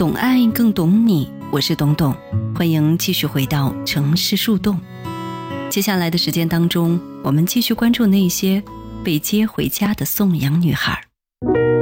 懂爱更懂你，我是董董，欢迎继续回到城市树洞。接下来的时间当中，我们继续关注那些被接回家的送养女孩。